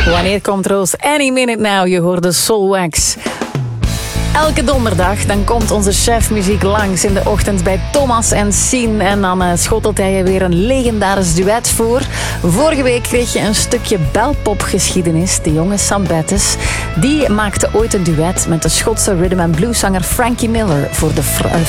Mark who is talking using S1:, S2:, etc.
S1: Wanneer komt Roos? Any minute now. Je hoorde Soulwax. Elke donderdag dan komt onze chef muziek langs in de ochtend bij Thomas en Sien. En dan schotelt hij je weer een legendarisch duet voor. Vorige week kreeg je een stukje belpopgeschiedenis. De jonge Sam Bettes. Die maakte ooit een duet met de Schotse rhythm and blues zanger Frankie Miller voor de